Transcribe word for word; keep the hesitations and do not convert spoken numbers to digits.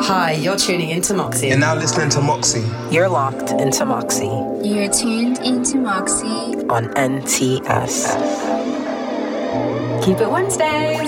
Hi, you're tuning into Moxie. You're now listening to Moxie. You're locked into Moxie. You're tuned into Moxie on N T S. Keep it Wednesdays.